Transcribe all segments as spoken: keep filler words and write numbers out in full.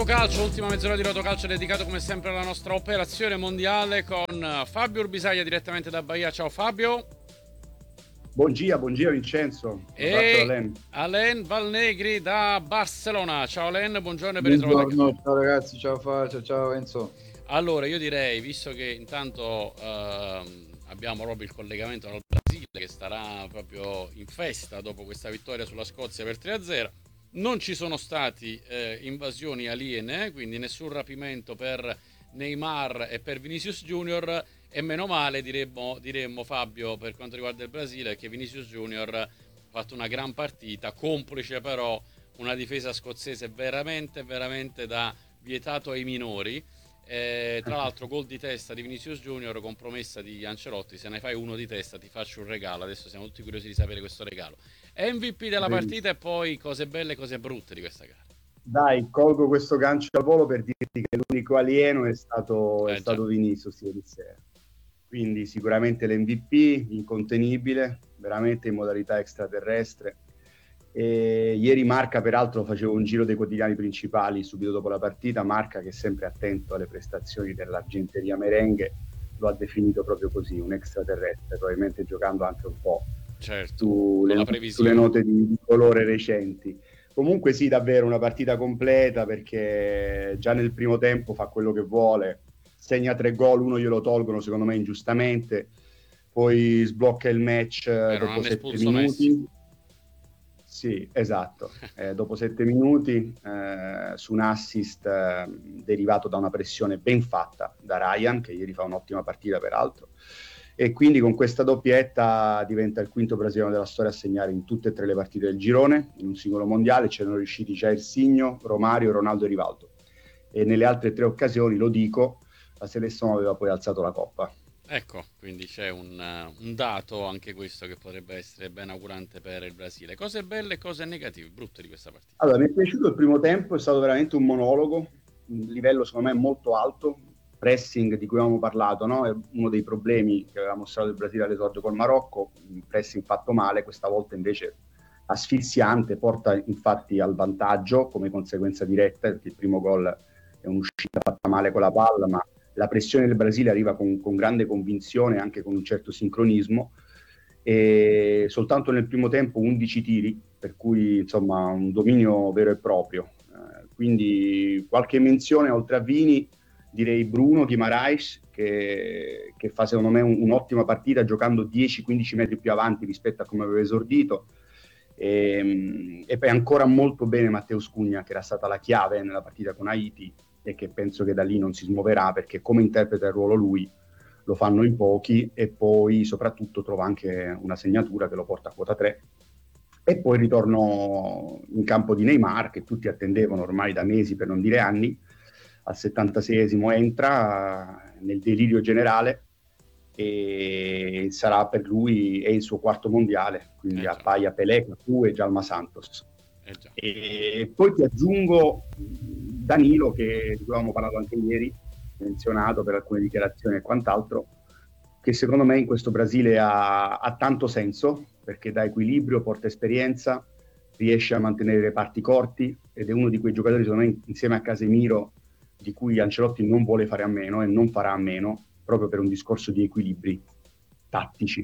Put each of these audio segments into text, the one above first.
Calcio, ultima mezz'ora di Rotocalcio dedicato come sempre alla nostra operazione mondiale con Fabio Urbisaglia direttamente da Bahia. Ciao Fabio. Buongiorno, buongiorno Vincenzo. Un abbraccio da E Len. Alain Valnegri da Barcellona. Ciao Alain, buongiorno e ben ritrovato. Buongiorno, ciao ragazzi, ciao Fabio, ciao Enzo. Allora io direi, visto che intanto ehm, abbiamo proprio il collegamento dal Brasile che starà proprio in festa dopo questa vittoria sulla Scozia per tre a zero, non ci sono stati eh, invasioni aliene, quindi nessun rapimento per Neymar e per Vinicius Junior, e meno male diremmo, diremmo Fabio per quanto riguarda il Brasile, che Vinicius Junior ha fatto una gran partita, complice però una difesa scozzese veramente veramente da vietato ai minori. Eh, tra l'altro gol di testa di Vinicius Junior con promessa di Ancelotti: se ne fai uno di testa ti faccio un regalo. Adesso siamo tutti curiosi di sapere questo regalo. M V P della partita e poi cose belle e cose brutte di questa gara. Dai, colgo questo gancio al volo per dirti che l'unico alieno è stato, Eh, è stato Vinicius ieri sera. Quindi sicuramente l'M V P, incontenibile, veramente in modalità extraterrestre. E ieri Marca, peraltro, faceva un giro dei quotidiani principali subito dopo la partita. Marca, che è sempre attento alle prestazioni dell'argenteria merengue, lo ha definito proprio così, un extraterrestre, probabilmente giocando anche un po' certo, sulle, sulle note di, di colore recenti. Comunque sì, davvero una partita completa, perché già nel primo tempo fa quello che vuole, segna tre gol, uno glielo tolgono secondo me ingiustamente, poi sblocca il match Beh, dopo sette minuti. Messi. Sì, esatto, eh, dopo sette minuti eh, su un assist eh, derivato da una pressione ben fatta da Ryan, che ieri fa un'ottima partita peraltro, e quindi con questa doppietta diventa il quinto brasiliano della storia a segnare in tutte e tre le partite del girone, in un singolo mondiale. C'erano riusciti Jair Signo, Romario, Ronaldo e Rivaldo, e nelle altre tre occasioni, lo dico, la selezione aveva poi alzato la coppa. Ecco, quindi c'è un, un dato anche questo che potrebbe essere ben augurante per il Brasile. Cose belle e cose negative, brutte di questa partita. Allora, mi è piaciuto il primo tempo, è stato veramente un monologo, un livello secondo me molto alto, pressing di cui avevamo parlato, no? È uno dei problemi che aveva mostrato il Brasile all'esordio col Marocco, un pressing fatto male, questa volta invece asfissiante, porta infatti al vantaggio come conseguenza diretta, perché il primo gol è un'uscita fatta male con la palla, ma la pressione del Brasile arriva con, con grande convinzione, anche con un certo sincronismo, e soltanto nel primo tempo undici tiri, per cui insomma un dominio vero e proprio. Eh, quindi qualche menzione oltre a Vini, direi Bruno Guimaraes, che, che fa secondo me un, un'ottima partita, giocando dieci quindici metri più avanti rispetto a come aveva esordito. E, e poi ancora molto bene Mateus Cugna, che era stata la chiave nella partita con Haiti, e che penso che da lì non si smuoverà, perché come interpreta il ruolo lui lo fanno in pochi, e poi soprattutto trova anche una segnatura che lo porta a quota tre. E poi il ritorno in campo di Neymar, che tutti attendevano ormai da mesi, per non dire anni. Al settantaseiesimo entra nel delirio generale e sarà per lui, è il suo quarto mondiale, quindi eh appaia Pelé, Cafu e Djalma Santos. Eh già. E poi ti aggiungo Danilo, che di cui avevamo parlato anche ieri, menzionato per alcune dichiarazioni e quant'altro, che secondo me in questo Brasile ha, ha tanto senso, perché dà equilibrio, porta esperienza, riesce a mantenere i reparti corti, ed è uno di quei giocatori, secondo me, insieme a Casemiro, di cui Ancelotti non vuole fare a meno e non farà a meno, proprio per un discorso di equilibri tattici.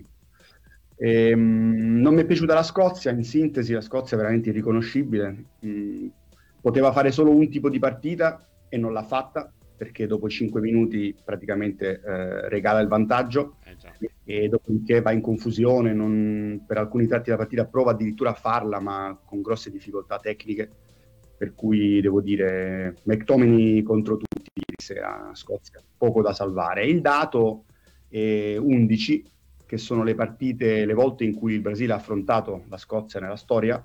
Ehm, non mi è piaciuta la Scozia, in sintesi la Scozia è veramente irriconoscibile. Mm, poteva fare solo un tipo di partita e non l'ha fatta, perché dopo cinque minuti praticamente eh, regala il vantaggio, eh e dopodiché va in confusione, non, per alcuni tratti della partita prova addirittura a farla, ma con grosse difficoltà tecniche, per cui devo dire McTominay contro tutti ieri sera, Scozia, poco da salvare. Il dato è undici, che sono le partite, le volte in cui il Brasile ha affrontato la Scozia nella storia,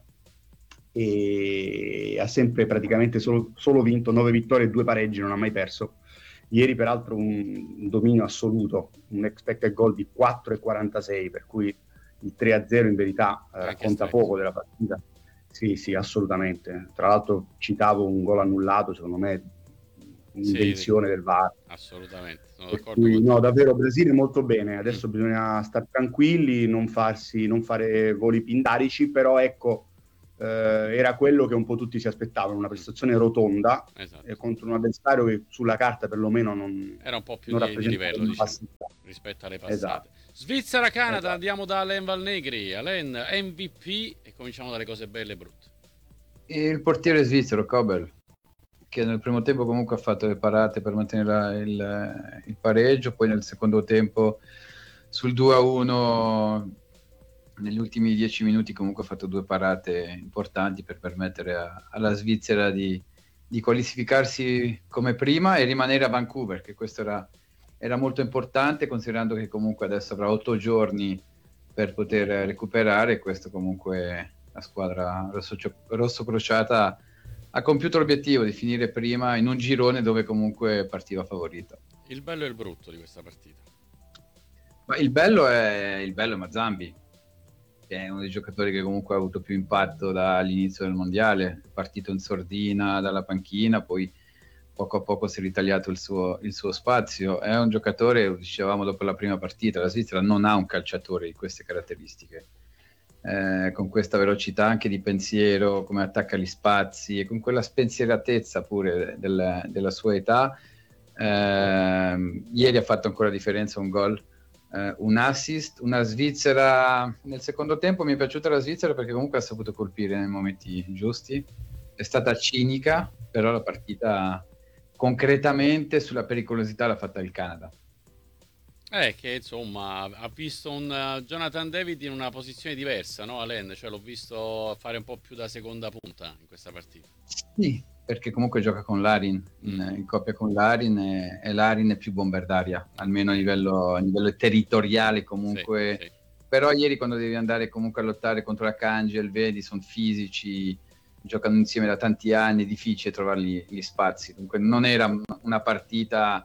e ha sempre praticamente solo, solo vinto, nove vittorie e due pareggi, non ha mai perso. Ieri peraltro un, un dominio assoluto, un expected goal di quattro virgola quarantasei, per cui il tre a zero in verità eh, racconta poco della partita. Sì, sì, assolutamente. Tra l'altro citavo un gol annullato, secondo me un'invenzione sì, del V A R. Assolutamente, sono per d'accordo cui, con no, te. davvero Brasile molto bene. Adesso Mm. bisogna stare tranquilli, non farsi, non fare voli pindarici, però ecco, eh, era quello che un po' tutti si aspettavano, una prestazione rotonda, Esatto. eh, contro un avversario che sulla carta perlomeno non era un po' più non di, di livello, diciamo, rispetto alle passate. Esatto. Svizzera-Canada, Esatto. andiamo da Alain Valnegri. Alain, M V P, e cominciamo dalle cose belle e brutte. Il portiere svizzero, Kobel, che nel primo tempo comunque ha fatto le parate per mantenere il, il pareggio, poi nel secondo tempo sul due a uno negli ultimi dieci minuti comunque ha fatto due parate importanti per permettere a, alla Svizzera di, di qualificarsi come prima e rimanere a Vancouver, che questo era, era molto importante, considerando che comunque adesso avrà otto giorni per poter recuperare. Questo comunque la squadra rosso, rosso crociata ha compiuto l'obiettivo di finire prima in un girone dove comunque partiva favorita. Il bello e il brutto di questa partita? Ma il bello è il bello è Mazambi, che è uno dei giocatori che comunque ha avuto più impatto dall'inizio del mondiale, è partito in sordina dalla panchina, poi poco a poco si è ritagliato il suo, il suo spazio. È un giocatore, lo dicevamo dopo la prima partita, la Svizzera non ha un calciatore di queste caratteristiche, eh, con questa velocità anche di pensiero, come attacca gli spazi e con quella spensieratezza pure del, della sua età. Eh, ieri ha fatto ancora differenza un gol, eh, un assist, una Svizzera nel secondo tempo. Mi è piaciuta la Svizzera perché comunque ha saputo colpire nei momenti giusti, è stata cinica, però la partita concretamente sulla pericolosità l'ha fatta il Canada. Eh, che insomma ha visto un uh, Jonathan David in una posizione diversa, no Alain? Cioè l'ho visto fare un po' più da seconda punta in questa partita. Sì, perché comunque gioca con Larin, in, in coppia con Larin, e, e Larin è più bombardaria, almeno a livello, a livello territoriale comunque. Sì, sì. Però ieri quando devi andare comunque a lottare contro la Kangel, vedi, sono fisici, giocano insieme da tanti anni, è difficile trovargli gli spazi. Dunque non era una partita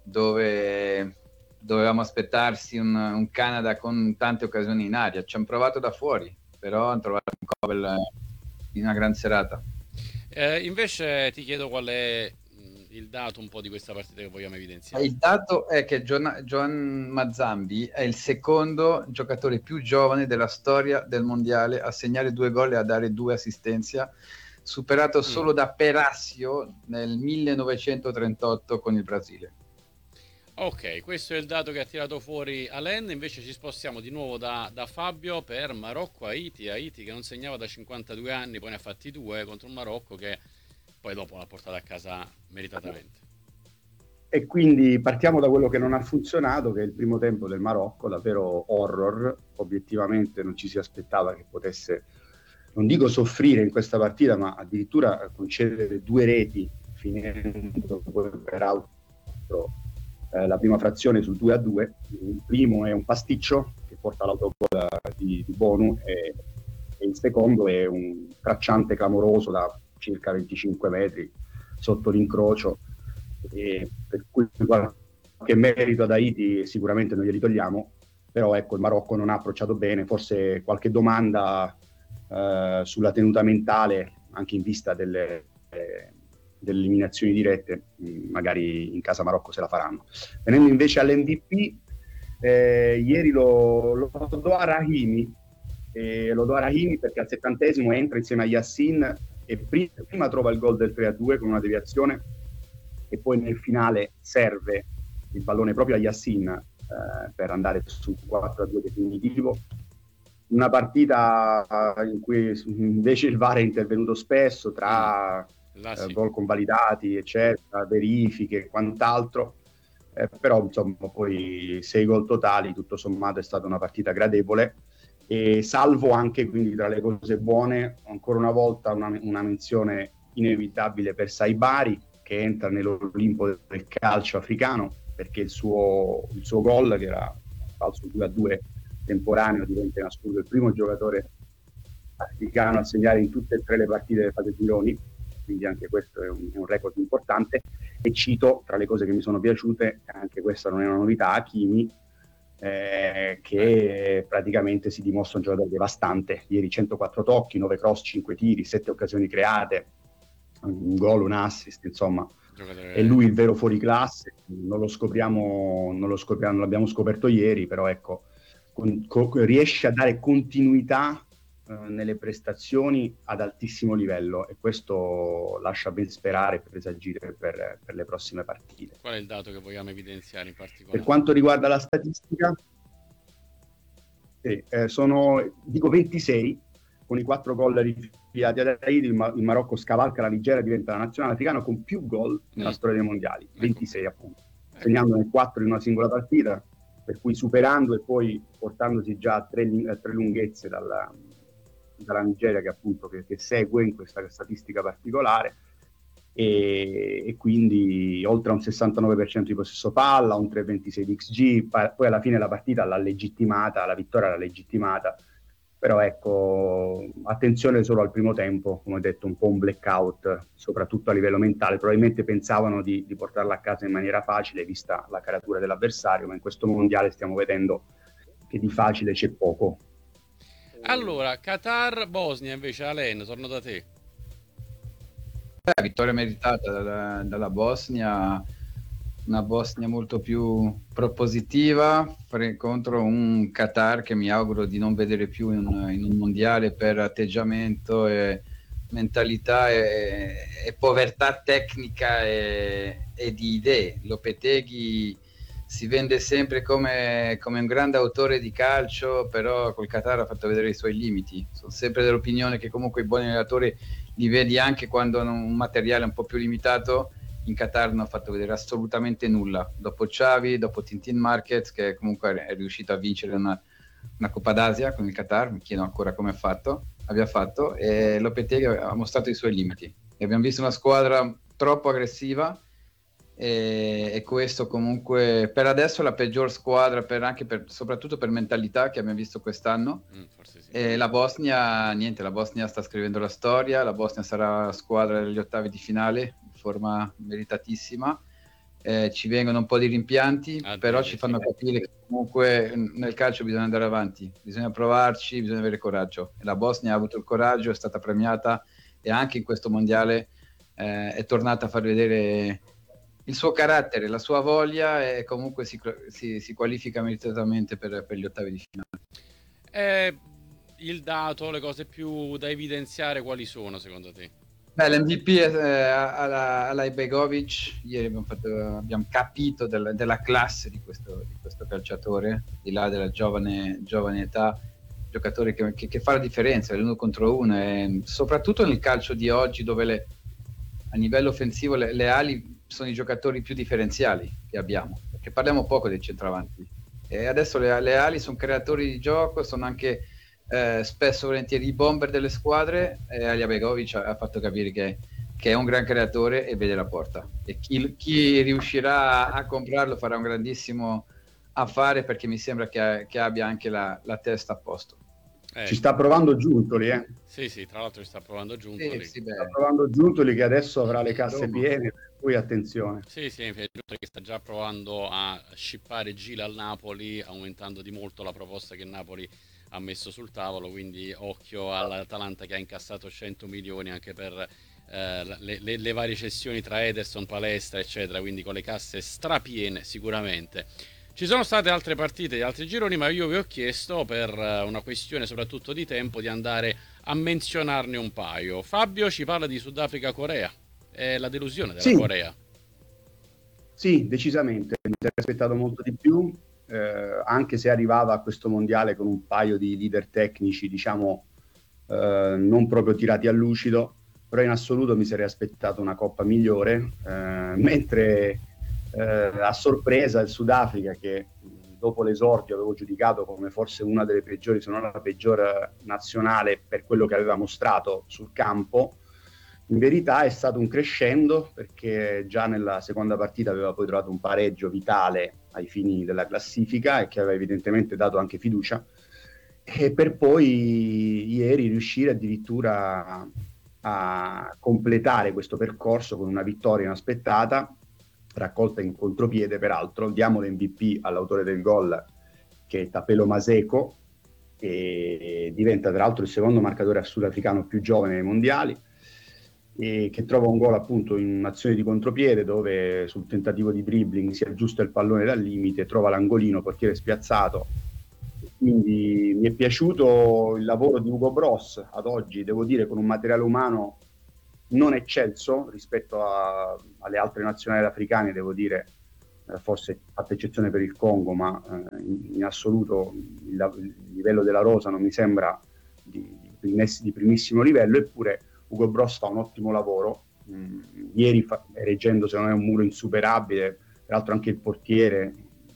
dove dovevamo aspettarsi un, un Canada con tante occasioni in aria. Ci hanno provato da fuori, però hanno trovato un Kobel in una gran serata. Eh, invece ti chiedo qual è il dato un po' di questa partita che vogliamo evidenziare. Il dato è che John, John Mazambi è il secondo giocatore più giovane della storia del mondiale a segnare due gol e a dare due assistenze, superato solo mm. da Perassio nel millenovecentotrentotto con il Brasile. Ok, questo è il dato che ha tirato fuori Alain. Invece ci spostiamo di nuovo da, da Fabio per Marocco-Haiti. Haiti che non segnava da cinquantadue anni, poi ne ha fatti due contro un Marocco che poi dopo l'ha portata a casa meritatamente. E quindi partiamo da quello che non ha funzionato, che è il primo tempo del Marocco, davvero horror. Obiettivamente non ci si aspettava che potesse, non dico soffrire in questa partita, ma addirittura concedere due reti, finendo poi peraltro eh, la prima frazione sul due a due. Il primo è un pasticcio che porta all'autogol di, di Bonu e, e il secondo è un tracciante clamoroso da circa venticinque metri sotto l'incrocio, e per cui qualche merito ad Haiti sicuramente non glieli togliamo, però ecco, il Marocco non ha approcciato bene. Forse qualche domanda eh, sulla tenuta mentale anche in vista delle, eh, delle eliminazioni dirette, magari in casa Marocco se la faranno. Venendo invece all'M V P, eh, ieri lo, lo do a Rahimi, eh, lo do a Rahimi perché al settantesimo entra insieme a Yassin e prima trova il gol del tre a due con una deviazione e poi nel finale serve il pallone proprio a Yassin eh, per andare sul quattro a due definitivo. Una partita in cui invece il V A R è intervenuto spesso tra mm, sì. eh, gol convalidati eccetera, verifiche e quant'altro, eh, però insomma poi sei gol totali, tutto sommato è stata una partita gradevole. E salvo anche, quindi tra le cose buone, ancora una volta una, una menzione inevitabile per Saibari, che entra nell'Olimpo del calcio africano, perché il suo, il suo gol, che era falso due a due temporaneo, diventa in assoluto il primo giocatore africano a segnare in tutte e tre le partite delle fase gironi, quindi anche questo è un, è un record importante. E cito, tra le cose che mi sono piaciute, anche questa non è una novità, Hakimi, Eh, che praticamente si dimostra un giocatore devastante. Ieri centoquattro tocchi, nove cross, cinque tiri, sette occasioni create, un gol, un assist, insomma giocatore... è lui il vero fuoriclasse. Non lo scopriamo, non lo scopriamo, non l'abbiamo scoperto ieri, però ecco, con, con, riesce a dare continuità eh, nelle prestazioni ad altissimo livello, e questo lascia ben sperare e presagire per, per le prossime partite. Qual è il dato che vogliamo evidenziare in particolare? Per quanto riguarda la statistica, sì, eh, sono dico ventisei, con i quattro gol rifilati ad Aid, il, Ma- il Marocco scavalca la Nigeria e diventa la nazionale africana con più gol nella Mm. storia dei mondiali, Ecco. ventisei appunto, Ecco. segnandone quattro in una singola partita, per cui superando e poi portandosi già a tre, a tre lunghezze dalla, dalla Nigeria, che appunto che, che segue in questa statistica particolare. E, e quindi oltre a un sessantanove per cento di possesso palla, un tre virgola ventisei di X G, pa- poi alla fine la partita l'ha legittimata, la vittoria l'ha legittimata, però ecco, attenzione solo al primo tempo, come ho detto, un po' un blackout, soprattutto a livello mentale, probabilmente pensavano di, di portarla a casa in maniera facile, vista la caratura dell'avversario, ma in questo mondiale stiamo vedendo che di facile c'è poco. Allora, Qatar-Bosnia invece, Alen, torno da te. Eh, vittoria meritata dalla, dalla Bosnia, una Bosnia molto più propositiva fre- contro un Qatar che mi auguro di non vedere più in, in un mondiale per atteggiamento e mentalità e, e povertà tecnica e, e di idee. Lopetegui si vende sempre come, come un grande autore di calcio, però col Qatar ha fatto vedere i suoi limiti. Sono sempre dell'opinione che comunque i buoni allenatori li vedi anche quando hanno un materiale un po' più limitato. In Qatar non ha fatto vedere assolutamente nulla. Dopo Xavi, dopo Tintin Marquez, che comunque è riuscito a vincere una, una Coppa d'Asia con il Qatar, mi chiedo ancora come ha fatto, abbia fatto, e Lopetegui ha mostrato i suoi limiti. E abbiamo visto una squadra troppo aggressiva, e, e questo comunque per adesso è la peggior squadra, per, anche per, soprattutto per mentalità, che abbiamo visto quest'anno. Mm, forse sì. E la Bosnia, niente, la Bosnia sta scrivendo la storia, la Bosnia sarà la squadra degli ottavi di finale, in forma meritatissima. Eh, ci vengono un po' di rimpianti, Ah, però sì, ci fanno sì. capire che comunque nel calcio bisogna andare avanti, bisogna provarci, bisogna avere coraggio. E la Bosnia ha avuto il coraggio, è stata premiata, e anche in questo mondiale eh, è tornata a far vedere il suo carattere, la sua voglia, e comunque si, si, si qualifica meritatamente per, per gli ottavi di finale. Eh, il dato, le cose più da evidenziare quali sono secondo te? Beh, l'M V P è eh, alla, alla Ibegovic. Ieri abbiamo, fatto, abbiamo capito del, della classe di questo, di questo calciatore, di là della giovane, giovane età, giocatore che, che, che fa la differenza, l'uno contro uno, e soprattutto nel calcio di oggi, dove le, a livello offensivo le, le ali sono i giocatori più differenziali che abbiamo, perché parliamo poco dei centravanti, e adesso le, le ali sono creatori di gioco, sono anche eh, spesso volentieri i bomber delle squadre, e Alija Begovic ha, ha fatto capire che, che è un gran creatore e vede la porta, e chi, chi riuscirà a comprarlo farà un grandissimo affare, perché mi sembra che, che abbia anche la, la testa a posto. Eh, Ci sta provando Giuntoli, eh? Sì, sì, tra l'altro ci sta provando Giuntoli. Sì, sì, Sta provando Giuntoli, che adesso avrà le casse Roma. piene, per cui attenzione. Sì, sì, Giuntoli che sta già provando a scippare Gila al Napoli, aumentando di molto la proposta che Napoli ha messo sul tavolo, quindi occhio all'Atalanta che ha incassato cento milioni anche per eh, le, le, le varie cessioni tra Ederson, Palestra, eccetera, quindi con le casse strapiene sicuramente. Ci sono state altre partite di altri gironi, ma io vi ho chiesto, per una questione soprattutto di tempo, di andare a menzionarne un paio. Fabio ci parla di Sudafrica-Corea, è la delusione della Sì. Corea. Sì, decisamente, mi sarei aspettato molto di più, eh, anche se arrivava a questo mondiale con un paio di leader tecnici, diciamo, eh, non proprio tirati a lucido, però in assoluto mi sarei aspettato una coppa migliore, eh, mentre eh, a sorpresa il Sudafrica, che dopo l'esordio avevo giudicato come forse una delle peggiori, se non la peggior nazionale per quello che aveva mostrato sul campo, in verità è stato un crescendo, perché già nella seconda partita aveva poi trovato un pareggio vitale ai fini della classifica e che aveva evidentemente dato anche fiducia, e per poi ieri riuscire addirittura a completare questo percorso con una vittoria inaspettata, raccolta in contropiede peraltro. Diamo l'M V P all'autore del gol, che è Tapelo Maseko, che diventa tra l'altro il secondo marcatore sudafricano più giovane nei mondiali, e che trova un gol appunto in un'azione di contropiede, dove sul tentativo di dribbling si aggiusta il pallone dal limite, trova l'angolino, portiere spiazzato, quindi mi è piaciuto il lavoro di Hugo Bross ad oggi, devo dire, con un materiale umano non eccelso rispetto a, alle altre nazionali africane, devo dire, eh, forse fatta eccezione per il Congo, ma eh, in, in assoluto il, il livello della rosa non mi sembra di, di, di primissimo livello, eppure Hugo Bross fa un ottimo lavoro. Mm, ieri fa, reggendo secondo me un muro insuperabile, peraltro anche il portiere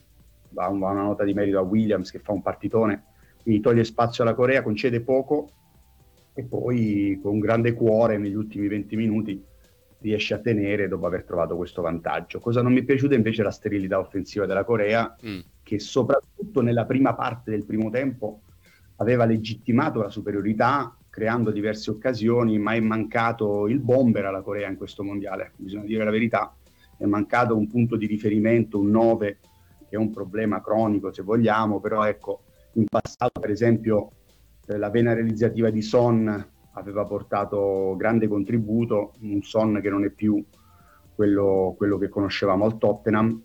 va una nota di merito a Williams che fa un partitone, quindi toglie spazio alla Corea, concede poco e poi con grande cuore negli ultimi venti minuti riesce a tenere dopo aver trovato questo vantaggio. Cosa non mi è piaciuta invece è la sterilità offensiva della Corea, mm. che soprattutto nella prima parte del primo tempo aveva legittimato la superiorità creando diverse occasioni, ma è mancato il bomber alla Corea in questo mondiale, bisogna dire la verità, è mancato un punto di riferimento, un nove, che è un problema cronico se vogliamo, però ecco, in passato per esempio eh, la vena realizzativa di Son aveva portato grande contributo, un Son che non è più quello, quello che conoscevamo al Tottenham,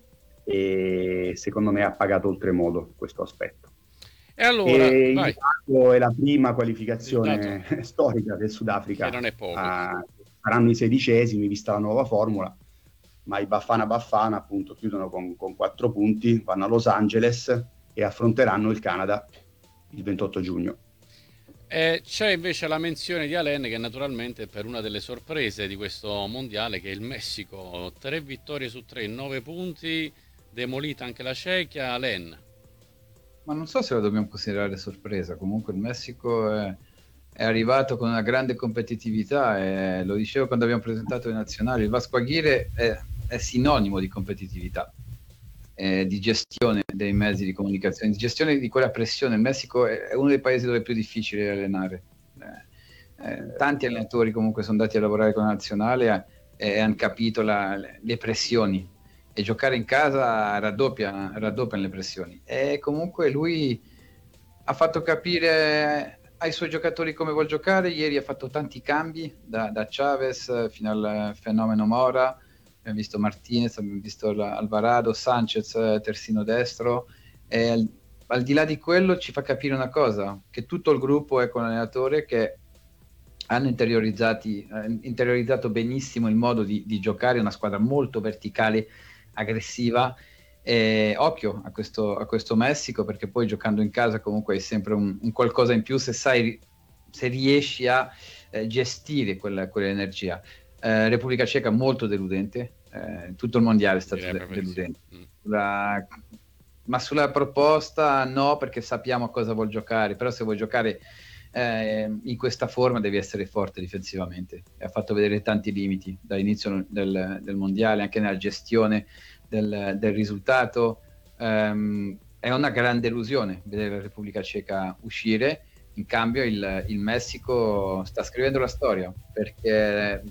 e secondo me ha pagato oltremodo questo aspetto. E allora, e vai. Il dato è la prima qualificazione storica del Sudafrica, che non è poco. Uh, saranno i sedicesimi vista la nuova formula, ma i Bafana Bafana appunto chiudono con, con quattro punti, vanno a Los Angeles e affronteranno il Canada il ventotto giugno. Eh, c'è invece la menzione di Alain, che naturalmente è per una delle sorprese di questo mondiale, che è il Messico, tre vittorie su tre, nove punti, demolita anche la Cechia. Alain, ma non so se lo dobbiamo considerare sorpresa, comunque il Messico è, è arrivato con una grande competitività, e lo dicevo quando abbiamo presentato le nazionali, il Vasco Aguirre è, è sinonimo di competitività, eh, di gestione dei mezzi di comunicazione, di gestione di quella pressione. Il Messico è, è uno dei paesi dove è più difficile allenare, eh, eh, tanti allenatori comunque sono andati a lavorare con la nazionale e, e hanno capito la, le pressioni, e giocare in casa raddoppia, raddoppiano le pressioni, e comunque lui ha fatto capire ai suoi giocatori come vuol giocare. Ieri ha fatto tanti cambi da, da Chavez fino al fenomeno Mora, abbiamo visto Martinez, abbiamo visto Alvarado, Sanchez terzino destro, e al, al di là di quello ci fa capire una cosa, che tutto il gruppo è con l'allenatore che hanno interiorizzati, eh, interiorizzato benissimo il modo di, di giocare, una squadra molto verticale, aggressiva. E occhio a questo, a questo Messico, perché poi giocando in casa comunque è sempre un, un qualcosa in più se sai, se riesci a eh, gestire quella, quell'energia. Eh, Repubblica Ceca molto deludente, eh, tutto il mondiale è stato de- deludente, mm. La, ma sulla proposta no, perché sappiamo a cosa vuol giocare, però se vuoi giocare eh, in questa forma devi essere forte difensivamente, e ha fatto vedere tanti limiti dall'inizio del, del mondiale, anche nella gestione del, del risultato. Um, è una grande illusione vedere la Repubblica Ceca uscire. In cambio il, il Messico sta scrivendo la storia, perché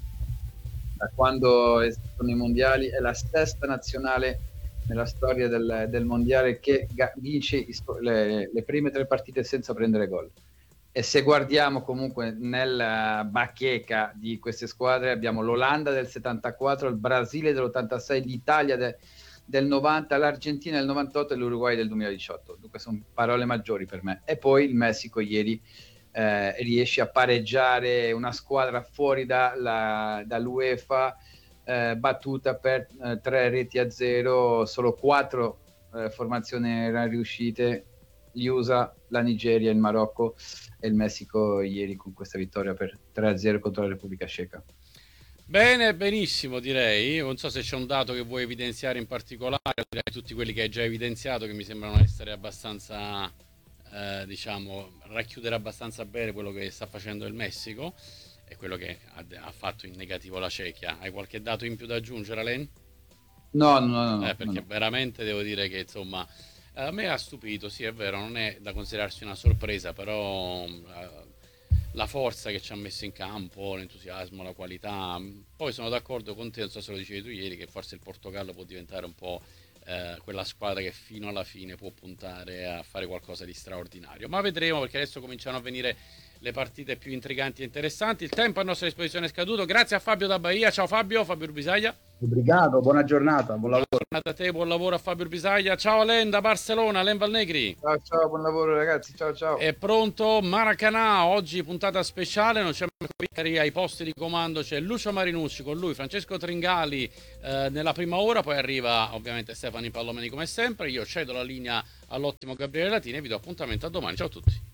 da quando esistono i mondiali è la sesta nazionale nella storia del, del mondiale che vince le, le prime tre partite senza prendere gol. E se guardiamo comunque nella bacheca di queste squadre, abbiamo l'Olanda del settantaquattro, il Brasile dell'ottantasei, l'Italia de, del novanta, l'Argentina del novantotto e l'Uruguay del duemiladiciotto. Dunque sono parole maggiori per me. E poi il Messico ieri eh, riesce a pareggiare una squadra fuori da, la, dall'UEFA, eh, battuta per eh, tre reti a zero, solo quattro eh, formazioni erano riuscite. Gli U S A, la Nigeria, il Marocco e il Messico ieri con questa vittoria per tre a zero contro la Repubblica Ceca. Bene, benissimo direi. Non so se c'è un dato che vuoi evidenziare in particolare, direi tutti quelli che hai già evidenziato, che mi sembrano essere abbastanza, eh, diciamo, racchiudere abbastanza bene quello che sta facendo il Messico e quello che ha, ha fatto in negativo la Cechia. Hai qualche dato in più da aggiungere, Alain? No, no, no. no eh, perché no. veramente devo dire che insomma... A me ha stupito, sì è vero, non è da considerarsi una sorpresa, però uh, la forza che ci ha messo in campo, l'entusiasmo, la qualità. Poi sono d'accordo con te, non so se lo dicevi tu ieri, che forse il Portogallo può diventare un po' uh, quella squadra che fino alla fine può puntare a fare qualcosa di straordinario. Ma vedremo, perché adesso cominciano a venire le partite più intriganti e interessanti. Il tempo a nostra disposizione è scaduto. Grazie a Fabio da Bahia. Ciao Fabio, Fabio Rubisaglia. Obrigado, buona giornata, buon lavoro. Buona giornata a te, buon lavoro a Fabio Bisaglia. Ciao Alen da Barcellona, Alen Valnegri. Ciao, ciao, buon lavoro ragazzi, ciao ciao. È pronto Maracanã, oggi puntata speciale, non c'è Piccari ai posti di comando, c'è Lucio Marinucci, con lui Francesco Tringali eh, nella prima ora, poi arriva ovviamente Stefani Pallomeni come sempre. Io cedo la linea all'ottimo Gabriele Latini e vi do appuntamento a domani. Ciao a tutti.